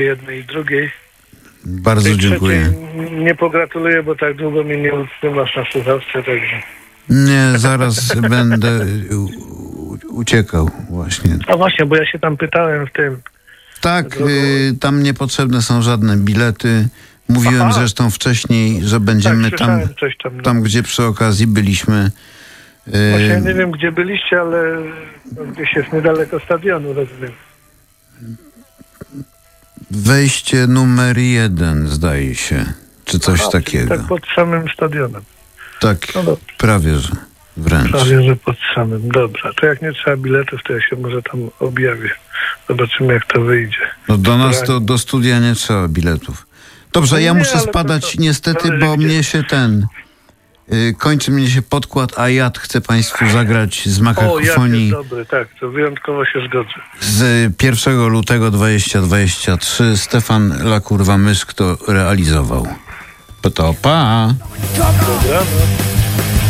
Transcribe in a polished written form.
jednej i drugiej. Bardzo Tej dziękuję. trzeciej nie pogratuluję, bo tak długo mnie nie utrzymasz na słuchawce, także... Nie, zaraz będę uciekał właśnie. A właśnie, bo ja się tam pytałem w tym... Tak, tam niepotrzebne są żadne bilety. Mówiłem zresztą wcześniej, że będziemy tak, coś tam, no. tam, gdzie przy okazji byliśmy. Właśnie nie wiem, gdzie byliście, ale gdzieś jest niedaleko stadionu, rozumiem. Wejście numer 1, zdaje się, czy coś takiego. Tak pod samym stadionem. Tak, No dobrze. prawie że wręcz. Prawie, że pod samym. Dobra, to jak nie trzeba biletów, to ja się może tam objawię. Zobaczymy, jak to wyjdzie. No do nas to do studia nie trzeba biletów. Dobrze, No ja nie, muszę ale spadać to niestety, zależy bo gdzie. mnie się kończy mnie się podkład, a ja chcę Państwu zagrać z O, jak Makakofonii jest dobry, tak, to wyjątkowo się zgodzę. z 1 lutego 2023. Stefan Lakurwa-Myszk to realizował. To pa! Dobra, no.